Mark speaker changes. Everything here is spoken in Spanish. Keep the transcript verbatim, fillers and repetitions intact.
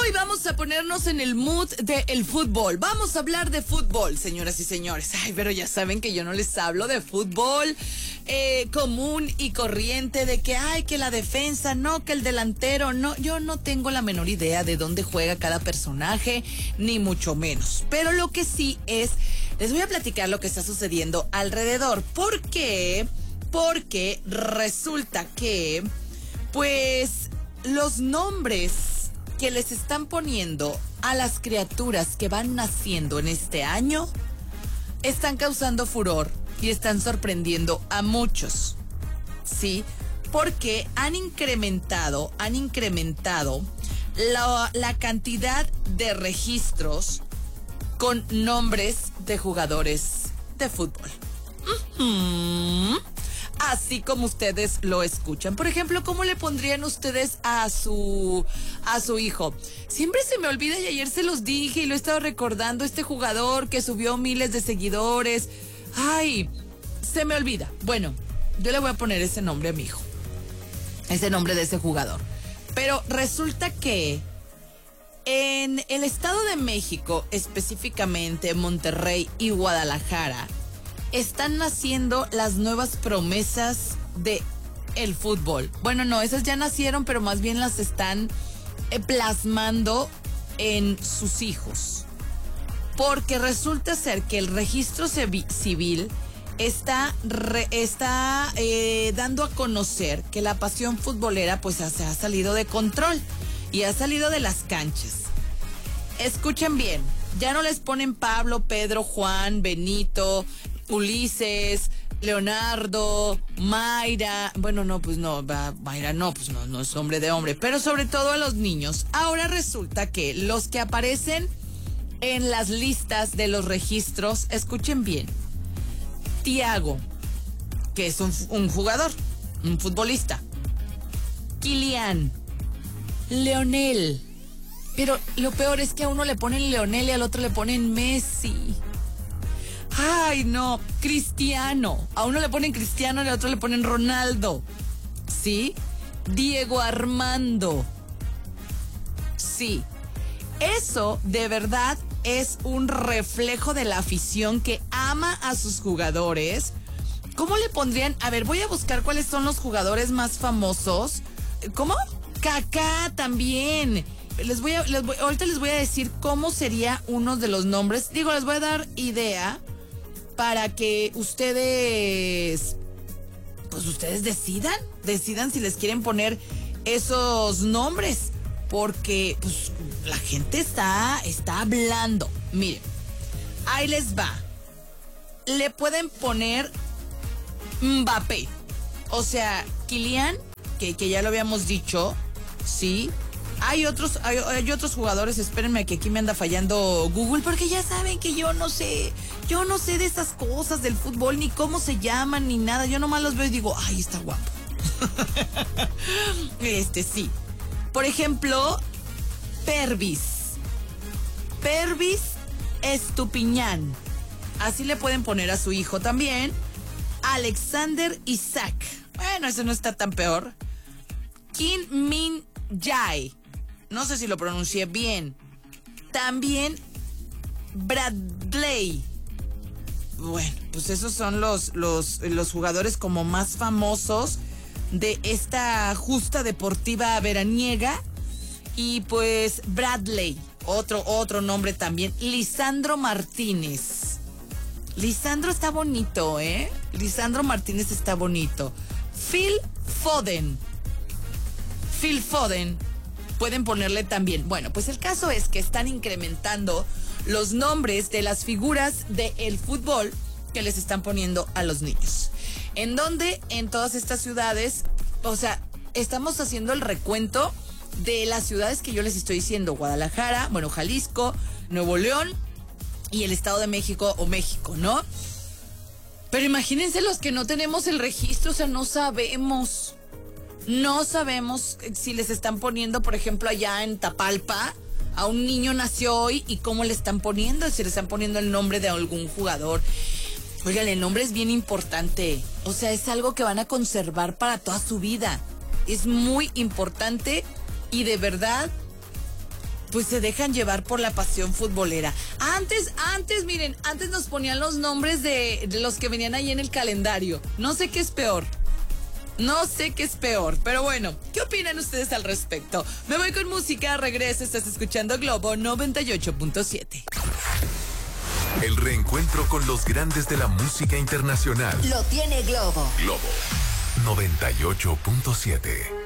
Speaker 1: Hoy vamos a ponernos en el mood del fútbol. Vamos a hablar de fútbol, señoras y señores. Ay, pero ya saben que yo no les hablo de fútbol eh, común y corriente, de que, ay, que la defensa, no, que el delantero, no. Yo no tengo la menor idea de dónde juega cada personaje, ni mucho menos. Pero lo que sí es, les voy a platicar lo que está sucediendo alrededor. ¿Por qué? Porque resulta que, pues, los nombres que les están poniendo a las criaturas que van naciendo en este año están causando furor y están sorprendiendo a muchos, ¿sí? Porque han incrementado, han incrementado la, la cantidad de registros con nombres de jugadores de fútbol. Uh-huh. Así como ustedes lo escuchan. Por ejemplo, ¿cómo le pondrían ustedes a su a su hijo? Siempre se me olvida y ayer se los dije y lo he estado recordando, este jugador que subió miles de seguidores. Ay, se me olvida. Bueno, yo le voy a poner ese nombre a mi hijo. Ese nombre de ese jugador. Pero resulta que en el Estado de México, específicamente Monterrey y Guadalajara, están naciendo las nuevas promesas de el fútbol. Bueno, no, esas ya nacieron, pero más bien las están eh, plasmando en sus hijos. Porque resulta ser que el registro civil está, re, está eh, dando a conocer que la pasión futbolera pues se ha salido de control y ha salido de las canchas. Escuchen bien, ya no les ponen Pablo, Pedro, Juan, Benito, Ulises, Leonardo, Mayra. Bueno, no, pues no, Mayra no, pues no, no es hombre de hombre, pero sobre todo a los niños. Ahora resulta que los que aparecen en las listas de los registros, escuchen bien, Thiago, que es un, un jugador, un futbolista, Kylian, Leonel, pero lo peor es que a uno le ponen Leonel y al otro le ponen Messi. Ay, no, Cristiano. A uno le ponen Cristiano y al otro le ponen Ronaldo. ¿Sí? Diego Armando. Sí. Eso de verdad es un reflejo de la afición que ama a sus jugadores. ¿Cómo le pondrían? A ver, voy a buscar cuáles son los jugadores más famosos. ¿Cómo? Kaká también. Les voy a, les voy, ahorita les voy a decir cómo sería uno de los nombres. Digo, les voy a dar idea para que ustedes, pues ustedes decidan, decidan si les quieren poner esos nombres, porque pues la gente está, está hablando. Miren, ahí les va. Le pueden poner Mbappé, o sea, Kylian, que, que ya lo habíamos dicho, sí. Hay otros, hay, hay otros jugadores, espérenme que aquí me anda fallando Google, porque ya saben que yo no sé, yo no sé de esas cosas del fútbol, ni cómo se llaman, ni nada. Yo nomás los veo y digo, ay, está guapo. Este, sí. Por ejemplo, Pervis. Pervis Estupiñán. Así le pueden poner a su hijo también. Alexander Isaac. Bueno, ese no está tan peor. Kim Min Jae. No sé si lo pronuncié bien. También Bradley. Bueno, pues esos son los, los, los jugadores como más famosos de esta justa deportiva veraniega. Y pues Bradley, otro, otro nombre también. Lisandro Martínez. Lisandro está bonito, ¿eh? Lisandro Martínez está bonito. Phil Foden. Phil Foden. Pueden ponerle también. Bueno, pues el caso es que están incrementando los nombres de las figuras del fútbol que les están poniendo a los niños. ¿En dónde? En todas estas ciudades. O sea, estamos haciendo el recuento de las ciudades que yo les estoy diciendo. Guadalajara, bueno, Jalisco, Nuevo León y el Estado de México o México, ¿no? Pero imagínense los que no tenemos el registro, o sea, no sabemos. No sabemos si les están poniendo, por ejemplo, allá en Tapalpa, a un niño nació hoy y cómo le están poniendo, si le están poniendo el nombre de algún jugador. Oigan, el nombre es bien importante. O sea, es algo que van a conservar para toda su vida. Es muy importante y de verdad pues se dejan llevar por la pasión futbolera. Antes, antes, miren, antes nos ponían los nombres de, de los que venían ahí en el calendario. No sé qué es peor. No sé qué es peor, pero bueno, ¿qué opinan ustedes al respecto? Me voy con música, regreso, estás escuchando Globo noventa y ocho punto siete.
Speaker 2: El reencuentro con los grandes de la música internacional.
Speaker 3: Lo tiene Globo.
Speaker 2: Globo noventa y ocho punto siete.